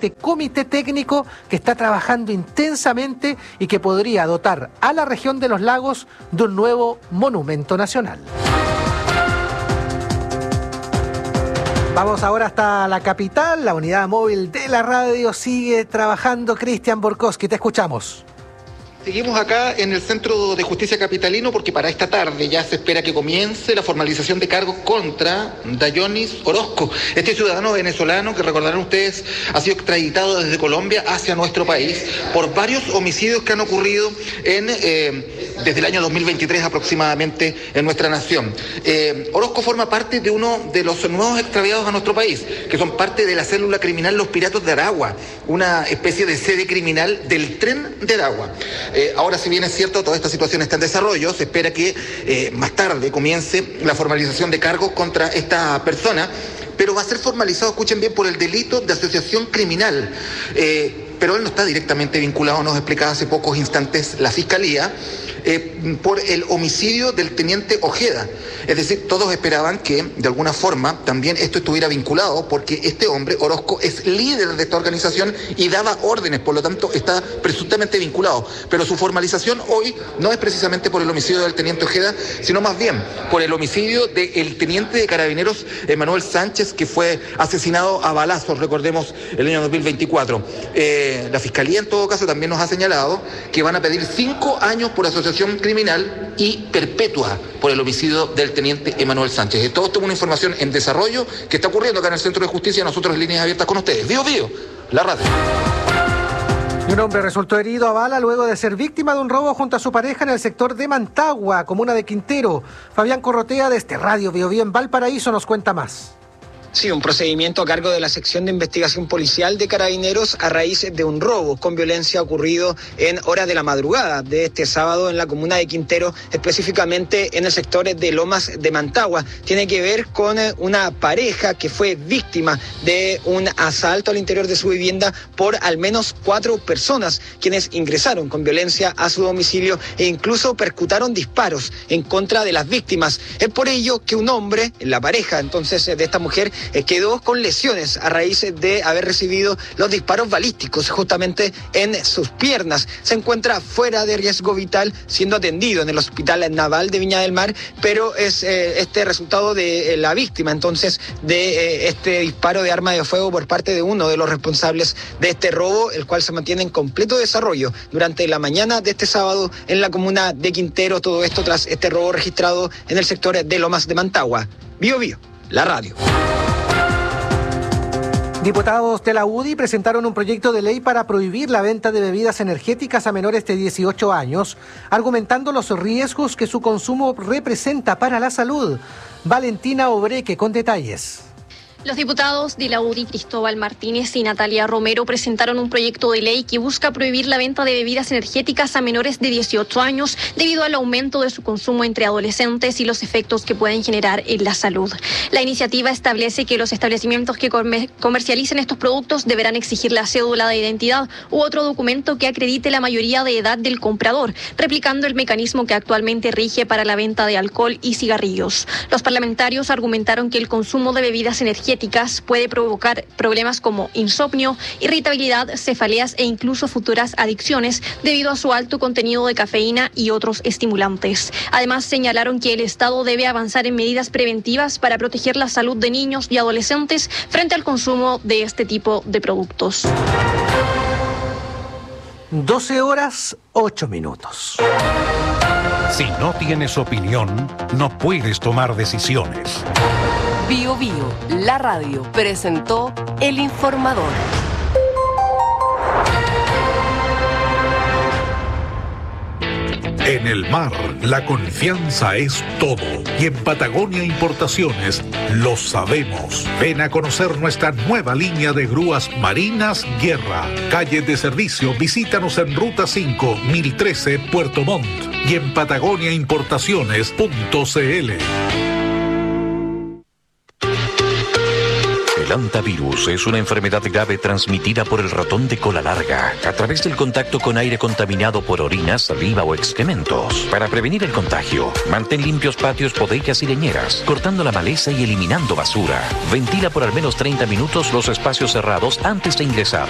este comité técnico que está trabajando intensamente y que podría dotar a la región de los lagos de un nuevo monumento nacional. Vamos ahora hasta la capital. La unidad móvil de la radio sigue trabajando. Cristian Borkowski, te escuchamos. Seguimos acá en el Centro de Justicia Capitalino porque para esta tarde ya se espera que comience la formalización de cargos contra Dayonis Orozco, este ciudadano venezolano que, recordarán ustedes, ha sido extraditado desde Colombia hacia nuestro país por varios homicidios que han ocurrido desde el año 2023 aproximadamente en nuestra nación. Orozco forma parte de uno de los nuevos extraviados a nuestro país, que son parte de la célula criminal Los Piratas de Aragua, una especie de sede criminal del Tren de Aragua. Ahora, si bien es cierto, toda esta situación está en desarrollo, se espera que más tarde comience la formalización de cargos contra esta persona, pero va a ser formalizado, escuchen bien, por el delito de asociación criminal. Pero él no está directamente vinculado, nos explicaba hace pocos instantes la Fiscalía, por el homicidio del teniente Ojeda. Es decir, todos esperaban que de alguna forma también esto estuviera vinculado, porque este hombre, Orozco, es líder de esta organización y daba órdenes, por lo tanto está presuntamente vinculado. Pero su formalización hoy no es precisamente por el homicidio del teniente Ojeda, sino más bien por el homicidio del teniente de carabineros Emanuel Sánchez, que fue asesinado a balazos, recordemos, el año 2024. La Fiscalía, en todo caso, también nos ha señalado que van a pedir 5 años por asociación criminal y perpetua por el homicidio del teniente Emanuel Sánchez. Todo esto es una información en desarrollo que está ocurriendo acá en el Centro de Justicia. Nosotros, líneas abiertas con ustedes. Vivo, la radio. Y un hombre resultó herido a bala luego de ser víctima de un robo junto a su pareja en el sector de Mantagua, comuna de Quintero. Fabián Corrotea, de este Radio Bio Bio en Valparaíso, nos cuenta más. Sí, un procedimiento a cargo de la sección de investigación policial de Carabineros a raíz de un robo con violencia ocurrido en horas de la madrugada de este sábado en la comuna de Quintero, específicamente en el sector de Lomas de Mantagua. Tiene que ver con una pareja que fue víctima de un asalto al interior de su vivienda por al menos 4 personas, quienes ingresaron con violencia a su domicilio e incluso percutaron disparos en contra de las víctimas. Es por ello que un hombre, la pareja entonces de esta mujer, quedó con lesiones a raíz de haber recibido los disparos balísticos justamente en sus piernas. Se encuentra fuera de riesgo vital, siendo atendido en el Hospital Naval de Viña del Mar, pero es este resultado de la víctima entonces de este disparo de arma de fuego por parte de uno de los responsables de este robo, el cual se mantiene en completo desarrollo durante la mañana de este sábado en la comuna de Quintero. Todo esto tras este robo registrado en el sector de Lomas de Mantagua. Bio Bio, la radio. Diputados de la UDI presentaron un proyecto de ley para prohibir la venta de bebidas energéticas a menores de 18 años, argumentando los riesgos que su consumo representa para la salud. Valentina Obreque con detalles. Los diputados de la UDI, Cristóbal Martínez y Natalia Romero, presentaron un proyecto de ley que busca prohibir la venta de bebidas energéticas a menores de 18 años debido al aumento de su consumo entre adolescentes y los efectos que pueden generar en la salud. La iniciativa establece que los establecimientos que comercialicen estos productos deberán exigir la cédula de identidad u otro documento que acredite la mayoría de edad del comprador, replicando el mecanismo que actualmente rige para la venta de alcohol y cigarrillos. Los parlamentarios argumentaron que el consumo de bebidas energéticas puede provocar problemas como insomnio, irritabilidad, cefaleas e incluso futuras adicciones debido a su alto contenido de cafeína y otros estimulantes. Además, señalaron que el Estado debe avanzar en medidas preventivas para proteger la salud de niños y adolescentes frente al consumo de este tipo de productos. 12 horas, 8 minutos. Si no tienes opinión, no puedes tomar decisiones. Bio Bio, la radio, presentó El Informador. En el mar, la confianza es todo. Y en Patagonia Importaciones lo sabemos. Ven a conocer nuestra nueva línea de grúas marinas Guerra. Calle de servicio, visítanos en Ruta 5, 1013, Puerto Montt. Y en patagoniaimportaciones.cl. El hantavirus es una enfermedad grave transmitida por el ratón de cola larga a través del contacto con aire contaminado por orina, saliva o excrementos. Para prevenir el contagio, mantén limpios patios, bodegas y leñeras, cortando la maleza y eliminando basura. Ventila por al menos 30 minutos los espacios cerrados antes de ingresar.